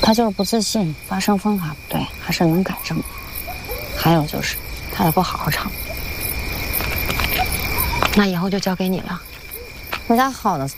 他就是不自信，发声方法不对，还是能改正。还有就是他也不好好唱。那以后就交给你了。我家好的